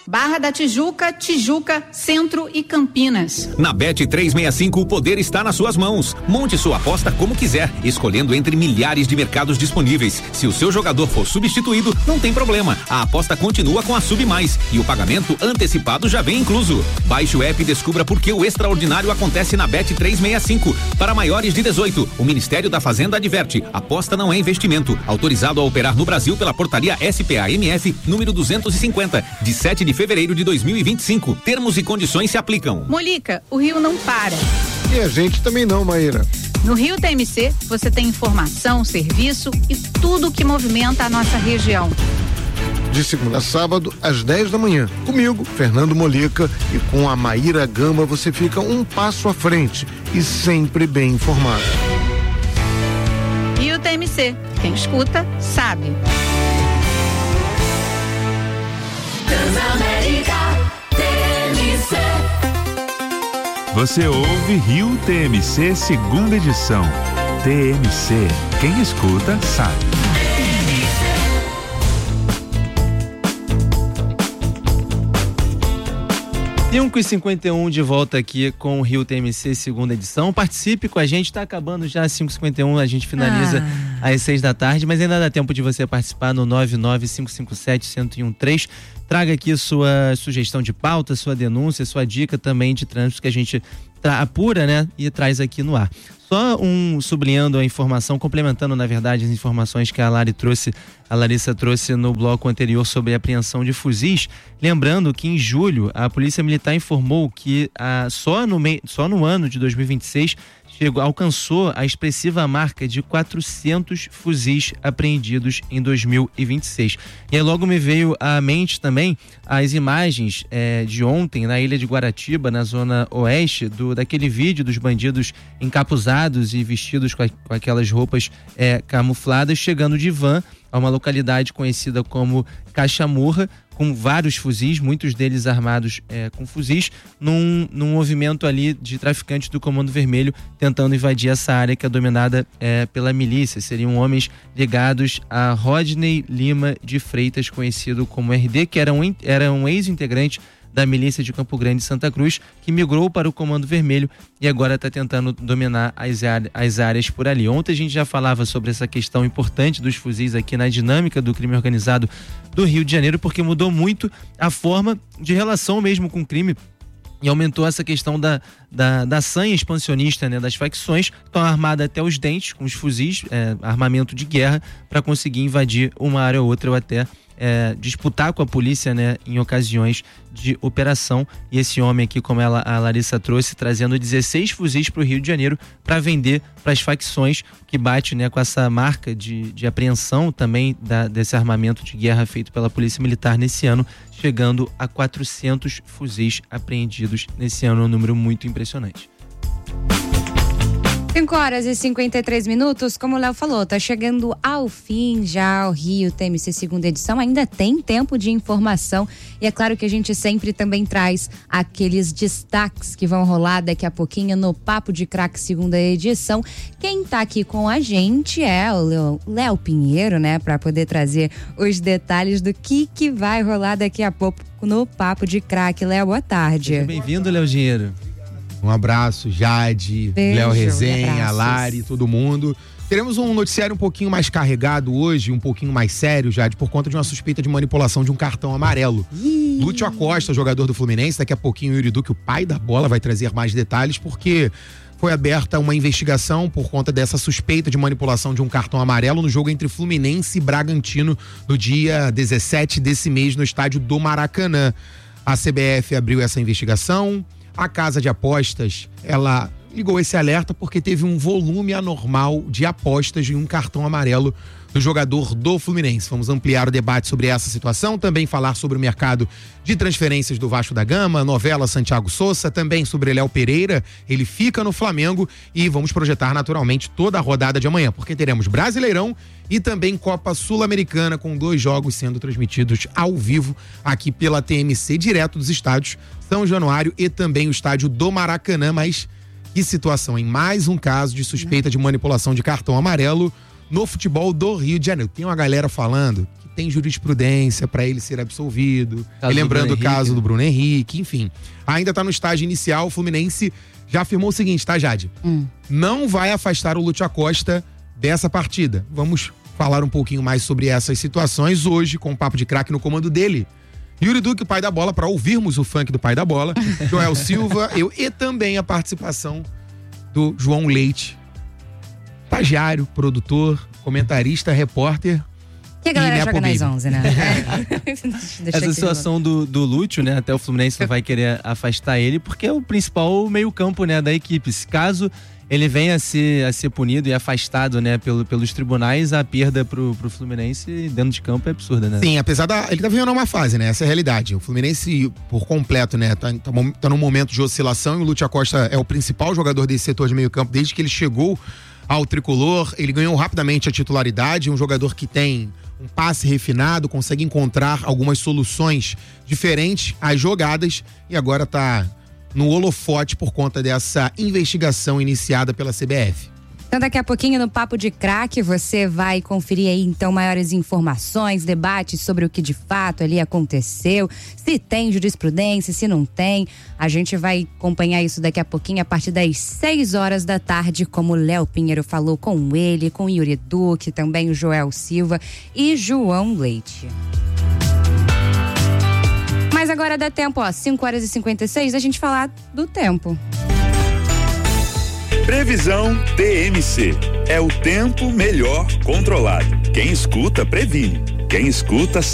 Barra da Tijuca, Tijuca, Centro e Campinas. Na Bet365 o poder está nas suas mãos. Monte sua aposta como quiser, escolhendo entre milhares de mercados disponíveis. Se o seu jogador for substituído, não tem problema. A aposta continua com a Sub Mais e o pagamento antecipado já vem incluso. Baixe o app e descubra por que o extraordinário acontece na Bet365. Para maiores de 18, o Ministério da Fazenda adverte: aposta não é investimento. Autorizado a operar no Brasil pela portaria SPA-MF número 250, de 7 de fevereiro de 2025. Termos e condições se aplicam. Molica, o Rio não para. E a gente também não, Maíra. No Rio TMC, você tem informação, serviço e tudo que movimenta a nossa região. De segunda a sábado, às 10 da manhã. Comigo, Fernando Molica, e com a Maíra Gama você fica um passo à frente e sempre bem informado. Rio TMC, quem escuta, sabe. Você ouve Rio TMC segunda edição. TMC, quem escuta sabe. 5h51 de volta aqui com o Rio TMC segunda edição. Participe com a gente, tá acabando já às 5h51, a gente finaliza às 6 da tarde, mas ainda dá tempo de você participar no 99557-1013. Traga aqui sua sugestão de pauta, sua denúncia, sua dica também de trânsito que a gente apura, né, e traz aqui no ar. Só sublinhando a informação, complementando, na verdade, as informações que a Larissa trouxe no bloco anterior sobre a apreensão de fuzis. Lembrando que em julho a Polícia Militar informou que só no ano de 2026 alcançou a expressiva marca de 400 fuzis apreendidos em 2026. E aí logo me veio à mente também as imagens de ontem na ilha de Guaratiba, na zona oeste, daquele vídeo dos bandidos encapuzados e vestidos com aquelas roupas camufladas, chegando de van a uma localidade conhecida como Caxamurra, com vários fuzis, muitos deles armados com fuzis, num movimento ali de traficantes do Comando Vermelho tentando invadir essa área que é dominada pela milícia. Seriam homens ligados a Rodney Lima de Freitas, conhecido como RD, que era um ex-integrante da milícia de Campo Grande e Santa Cruz, que migrou para o Comando Vermelho e agora está tentando dominar as áreas por ali. Ontem a gente já falava sobre essa questão importante dos fuzis aqui na dinâmica do crime organizado do Rio de Janeiro, porque mudou muito a forma de relação mesmo com o crime e aumentou essa questão da sanha expansionista, né, das facções que estão armadas até os dentes com os fuzis, armamento de guerra, para conseguir invadir uma área ou outra ou até disputar com a polícia, né, em ocasiões de operação. E esse homem aqui, como a Larissa trouxe, trazendo 16 fuzis para o Rio de Janeiro para vender para as facções, que bate, né, com essa marca de apreensão também desse armamento de guerra feito pela Polícia Militar nesse ano, chegando a 400 fuzis apreendidos nesse ano, um número muito impressionante. 5h53, como o Léo falou, tá chegando ao fim já o Rio TMC segunda edição, ainda tem tempo de informação e é claro que a gente sempre também traz aqueles destaques que vão rolar daqui a pouquinho no Papo de Craque segunda edição. Quem tá aqui com a gente é o Léo Pinheiro, né, para poder trazer os detalhes do que vai rolar daqui a pouco no Papo de Craque. Léo, boa tarde. Seja bem-vindo, Léo Pinheiro. Um abraço, Jade, Léo Resenha, a Lari, todo mundo. Teremos um noticiário um pouquinho mais carregado hoje, um pouquinho mais sério, Jade, por conta de uma suspeita de manipulação de um cartão amarelo. Lúcio Acosta, jogador do Fluminense, daqui a pouquinho o Yuri Duque, o pai da bola, vai trazer mais detalhes, porque foi aberta uma investigação por conta dessa suspeita de manipulação de um cartão amarelo no jogo entre Fluminense e Bragantino, no dia 17 desse mês, no estádio do Maracanã. A CBF abriu essa investigação. A casa de apostas, ela ligou esse alerta porque teve um volume anormal de apostas em um cartão amarelo do jogador do Fluminense. Vamos ampliar o debate sobre essa situação, também falar sobre o mercado de transferências do Vasco da Gama, novela Santiago Sousa, também sobre Léo Pereira, ele fica no Flamengo, e vamos projetar naturalmente toda a rodada de amanhã, porque teremos Brasileirão e também Copa Sul-Americana, com 2 jogos sendo transmitidos ao vivo aqui pela TMC, direto dos estádios São Januário e também o estádio do Maracanã. Mas que situação, em mais um caso de suspeita de manipulação de cartão amarelo no futebol do Rio de Janeiro. Tem uma galera falando que tem jurisprudência para ele ser absolvido. Caso E lembrando o do caso Henrique, do Bruno Henrique, enfim. Ainda tá no estágio inicial, o Fluminense já afirmou o seguinte, tá, Jade? Não vai afastar o Lúcio Acosta dessa partida. Vamos falar um pouquinho mais sobre essas situações hoje com o Papo de Craque no comando dele. Yuri Duque, o pai da bola, para ouvirmos o funk do pai da bola. Joel Silva, eu e também a participação do João Leite, estagiário, produtor, comentarista, repórter. Que a galera joga nas 11, né? Essa situação do Lúcio, né? Até o Fluminense não vai querer afastar ele, porque é o principal meio-campo, né, da equipe. Se caso ele venha a ser punido e afastado, né, pelos tribunais, a perda pro Fluminense dentro de campo é absurda, né? Sim, apesar ele tá vivendo uma fase, né? Essa é a realidade. O Fluminense, por completo, né, tá num momento de oscilação e o Lúcio Acosta é o principal jogador desse setor de meio campo desde que ele chegou ao tricolor. Ele ganhou rapidamente a titularidade, um jogador que tem um passe refinado, consegue encontrar algumas soluções diferentes às jogadas e agora tá no holofote por conta dessa investigação iniciada pela CBF. Então daqui a pouquinho no Papo de Craque você vai conferir aí então maiores informações, debates sobre o que de fato ali aconteceu, se tem jurisprudência, se não tem. A gente vai acompanhar isso daqui a pouquinho a partir das 6 horas da tarde, como o Léo Pinheiro falou com ele, com o Yuri Duque, também o Joel Silva e João Leite. Mas agora dá tempo, 5h56, a gente falar do tempo. Previsão TMC. É o tempo melhor controlado. Quem escuta, previne. Quem escuta,